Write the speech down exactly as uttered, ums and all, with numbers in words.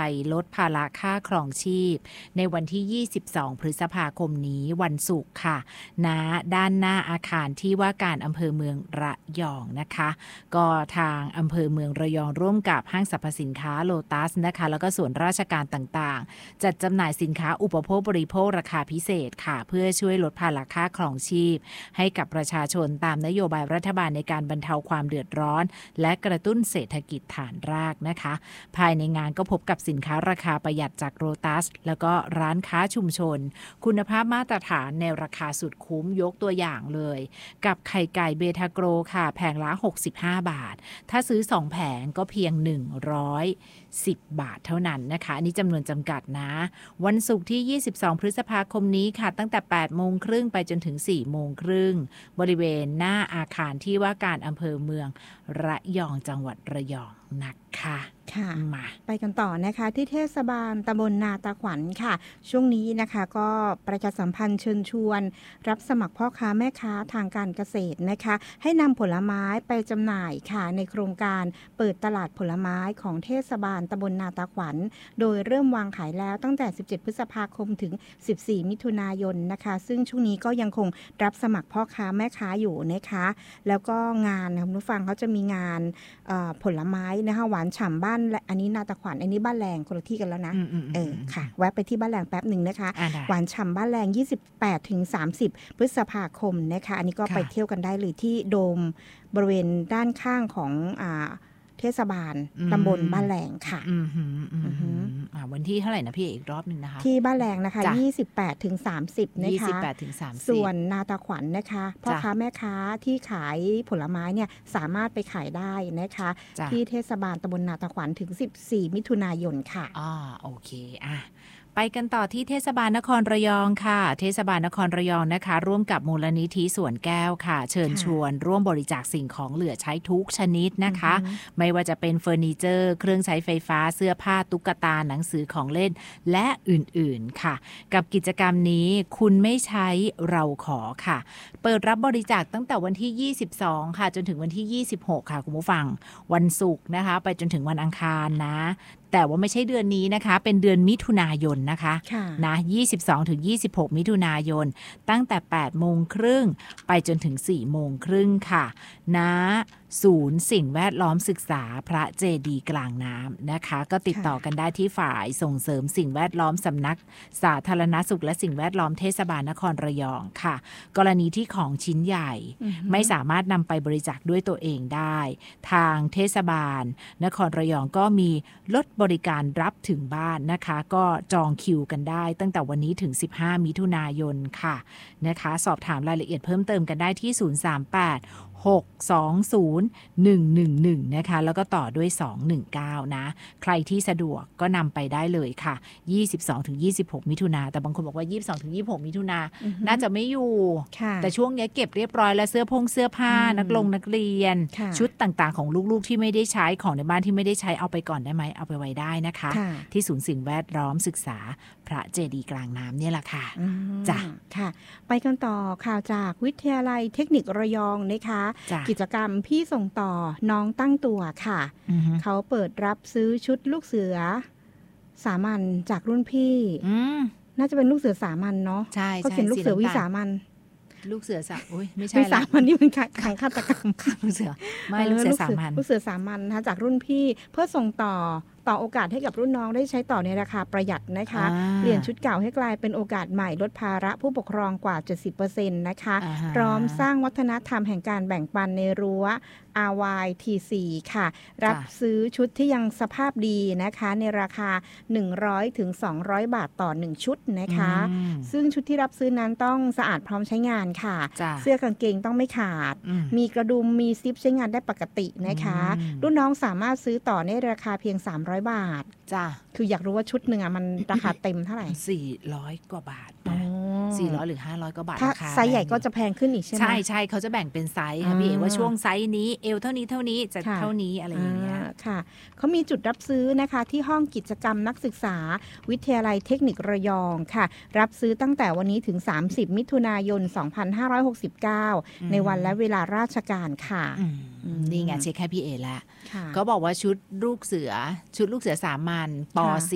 ลดภาระค่าครองชีพในวันที่ยี่สิบสองพฤษภาคมนี้วันศุกร์ค่ะณด้านหน้าอาคารที่ว่าการอำเภอเมืองระยองนะคะก็ทางอำเภอเมืองระยองร่วมกับห้างสรรพสินค้าโลตัสนะคะแล้วก็ส่วนราชการต่างๆจัดจำหน่ายสินค้าอุปโภคบริโภคราคาพิเศษค่ะเพื่อช่วยลดภาระค่าครองชีพให้กับประชาชนตามนโยบายรัฐบาลในการบรรเทาความเดือดร้อนและกระตุ้นเศรษฐกิจฐานรากนะคะภายในงานก็พบกับสินค้าราคาประหยัดจากโลตัสแล้วก็ร้านค้าชุมชนคุณภาพมาตรฐานในราคาสุดคุ้มยกตัวอย่างเลยกับไข่ไก่เบทาโกรค่ะแผงละหกสิบห้าบาทถ้าซื้อสองแผงก็เพียงหนึ่งร้อยสิบบาทเท่านั้นนะคะอันนี้จำนวนจำกัดนะวันศุกร์ที่ยี่สิบสองพฤษภาคมนี้ค่ะตั้งแต่แปดโมงครึ่งไปจนถึงสี่โมงครึ่งบริเวณหน้าอาคารที่ว่าการอำเภอเมืองระยองจังหวัดระยองนะคะค่ะมาไปกันต่อนะคะที่เทศบาลตำบลนาตาขวัญค่ะช่วงนี้นะคะก็ประชาสัมพันธ์เชิญชวนรับสมัครพ่อค้าแม่ค้าทางการเกษตรนะคะให้นำผลไม้ไปจำหน่ายค่ะในโครงการเปิดตลาดผลไม้ของเทศบาลตำบลนาตาขวัญโดยเริ่มวางขายแล้วตั้งแต่สิบเจ็ดพฤษภาคมถึงสิบสี่มิถุนายนนะคะซึ่งช่วงนี้ก็ยังคงรับสมัครพ่อค้าแม่ค้าอยู่นะคะแล้วก็งานคุณผู้ฟังเขาจะมีงานผลไม้นะคะหวานฉ่ำบ้านอันนี้นาตาขวัญอันนี้บ้านแรงคนละที่กันแล้วนะเออค่ะแวะไปที่บ้านแรงแป๊บหนึ่งนะคะหวานฉ่ำบ้านแรงยี่สิบแปดถึงสามสิบพฤษภาคมนะคะอันนี้ก็ไปเที่ยวกันได้เลยที่โดมบริเวณด้านข้างของอ่าเทศบาลตำบลบ้านแรงค่ะวันที่เท่าไหร่นะพี่อีกรอบนึงนะคะที่บ้านแรงนะคะยี่สิบแปดถึงสามสิบนะคะยี่สิบแปดถึงสามสิบส่วนนาตาขวัญนะคะพ่อค้าแม่ค้าที่ขายผลไม้เนี่ยสามารถไปขายได้นะคะที่เทศบาลตำบลนาตาขวัญถึงสิบสี่มิถุนายนค่ะอ่าโอเคอ่ะไปกันต่อที่เทศบาลนครระยองค่ะเทศบาลนครระยองนะคะร่วมกับมูลนิธิสวนแก้วค่ะเชิญชวนร่วมบริจาคสิ่งของเหลือใช้ทุกชนิดนะคะไม่ว่าจะเป็นเฟอร์นิเจอร์เครื่องใช้ไฟฟ้าเสื้อผ้าตุ๊กตาหนังสือของเล่นและอื่นๆค่ะกับกิจกรรมนี้คุณไม่ใช้เราขอค่ะเปิดรับบริจาคตั้งแต่วันที่ยี่สิบสองค่ะจนถึงวันที่ยี่สิบหกค่ะคุณผู้ฟังวันศุกร์นะคะไปจนถึงวันอังคารนะแต่ว่าไม่ใช่เดือนนี้นะคะเป็นเดือนมิถุนายนนะคะนะยี่สิบสองถึงยี่สิบหกมิถุนายนตั้งแต่แปดโมงครึ่งไปจนถึงสี่โมงครึ่งค่ะณศูนย์สิ่งแวดล้อมศึกษาพระเจดีย์กลางน้ำนะคะก็ติดต่อกันได้ที่ฝ่ายส่งเสริมสิ่งแวดล้อมสำนักสาธารณสุขและสิ่งแวดล้อมเทศบาลนครระยองค่ะกรณีที่ของชิ้นใหญ่ไม่สามารถนำไปบริจาคด้วยตัวเองได้ทางเทศบาลนครระยองก็มีรถบริการรับถึงบ้านนะคะก็จองคิวกันได้ตั้งแต่วันนี้ถึงสิบห้ามิถุนายนค่ะนะคะสอบถามรายละเอียดเพิ่มเติมกันได้ที่ศูนย์ สาม แปด หก สอง ศูนย์ หนึ่ง หนึ่ง หนึ่งนะคะแล้วก็ต่อด้วยสองหนึ่งเก้านะใครที่สะดวกก็นำไปได้เลยค่ะยี่สิบสองถึงยี่สิบหกมิถุนาแต่บางคนบอกว่ายี่สิบสองถึงยี่สิบหกมิถุนาน่าจะไม่อยู่แต่ช่วงนี้เก็บเรียบร้อยแล้วเสื้อพงเสื้อผ้านักลงนักเรียนชุดต่างๆของลูกๆที่ไม่ได้ใช้ของในบ้านที่ไม่ได้ใช้เอาไปก่อนได้ไหมเอาไปไว้ได้นะคะที่ศูนย์สิ่งแวดล้อมศึกษาพระเจดีย์กลางน้ำเนี่ยแหละค่ะจ้ะค่ะไปกันต่อข่าวจากวิทยาลัยเทคนิคระยองนะคะกิจกรรมพี่ส่งต่อน้องตั้งตัวค่ะเขาเปิดรับซื้อชุดลูกเสือสามัญจากรุ่นพี่น่าจะเป็นลูกเสือสามัญเนาะใช่ก็เขียนลูกเสือวิสามัญลูกเสือสาอุ้ยไม่ใช่วิสามัญนี่มันขังฆาตกรรมลูกเสือไม่ลูกเสือสามัญลูกเสือสามัญนะคะจากรุ่นพี่เพื่อส่งต่อต่อโอกาสให้กับรุ่นน้องได้ใช้ต่อในราคาประหยัดนะคะเปลี่ยนชุดเก่าให้กลายเป็นโอกาสใหม่ลดภาระผู้ปกครองกว่า เจ็ดสิบเปอร์เซ็นต์ นะคะพร้อมสร้างวัฒนธรรมแห่งการแบ่งปันในรั้ว อาร์ วาย ที ซี ค่ะรับซื้อชุดที่ยังสภาพดีนะคะในราคาหนึ่งร้อยถึงสองร้อยบาทต่อหนึ่งชุดนะคะซึ่งชุดที่รับซื้อนั้นต้องสะอาดพร้อมใช้งานค่ะเสื้อกางเกงต้องไม่ขาดมีกระดุมมีซิปใช้งานได้ปกตินะคะรุ่นน้องสามารถซื้อต่อในราคาเพียงสามร้อยบาทจ้ะคืออยากรู้ว่าชุดหนึ่งอ่ะมันราคาเต็มเท่าไหร่สี่ร้อยกว่าบาทสี่ร้อยหรือห้าร้อยกว่าบาทถ้าไซส์ใหญ่ก็จะแพงขึ้นอีกใช่ไหมใช่ใช่เขาจะแบ่งเป็นไซส์ค่ะพี่เอ๋ว่าช่วงไซส์นี้เอวเท่านี้เท่านี้จะเท่านี้อะไรอย่างเงี้ยค่ะเขามีจุดรับซื้อนะคะที่ห้องกิจกรรมนักศึกษาวิทยาลัยเทคนิคระยองค่ะรับซื้อตั้งแต่วันนี้ถึงสามสิบมิถุนายนสองพันห้าร้อยหกสิบเก้าในวันและเวลาราชการค่ะนี่ไงเช็คให้พี่เอแล้วก็บอกว่าชุดลูกเสือชุดลูกเสือสามัญป